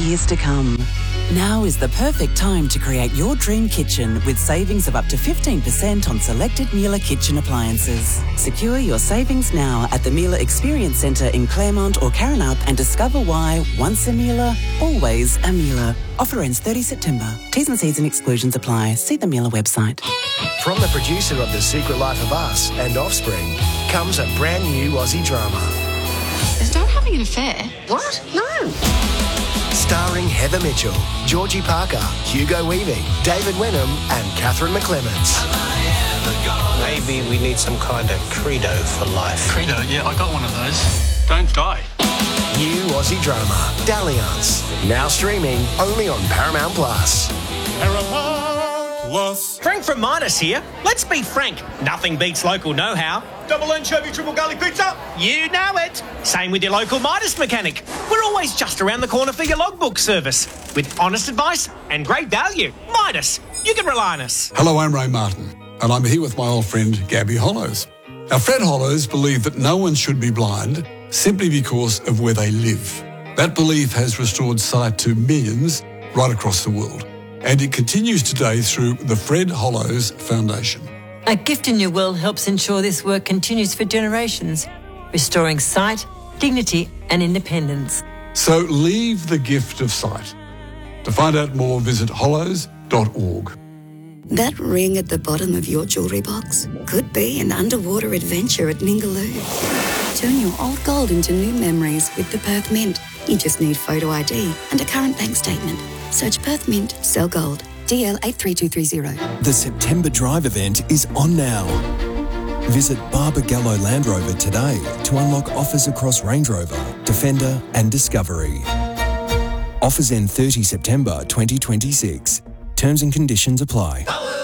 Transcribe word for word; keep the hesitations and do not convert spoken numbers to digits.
years to come. Now is the perfect time to create your dream kitchen with savings of up to fifteen percent on selected Miele kitchen appliances. Secure your savings now at the Miele Experience Centre in Claremont or Karrinyup and discover why once a Miele, always a Miele. Offer ends thirtieth September. T's and C's and exclusions apply. See the Miele website. From the producer of The Secret Life of Us and Offspring comes a brand new Aussie drama. Is Dad having an affair? What? No. Starring Heather Mitchell, Georgie Parker, Hugo Weaving, David Wenham and Catherine McClements. Maybe we need some kind of credo for life. Credo? Yeah, I got one of those. Don't die. New Aussie drama, Dalliance. Now streaming only on Paramount Plus. Paramount Plus. Frank from Midas here. Let's be frank, nothing beats local know-how. Double anchovy, triple garlic pizza. You know it. Same with your local Midas mechanic. We're always just around the corner for your logbook service. With honest advice and great value. Midas, you can rely on us. Hello, I'm Ray Martin, and I'm here with my old friend Gabby Hollows. Now, Fred Hollows believed that no one should be blind simply because of where they live. That belief has restored sight to millions right across the world, and it continues today through the Fred Hollows Foundation. A Gift in Your Will helps ensure this work continues for generations, restoring sight, dignity and independence. So leave the gift of sight. To find out more, visit hollows dot org. That ring at the bottom of your jewellery box could be an underwater adventure at Ningaloo. Turn your old gold into new memories with the Perth Mint. You just need photo I D and a current bank statement. Search Perth Mint, sell gold. D L eight three two three zero. The September Drive event is on now. Visit Barber Gallo Land Rover today to unlock offers across Range Rover, Defender and Discovery. Offers end thirtieth September twenty twenty-six. Terms and conditions apply.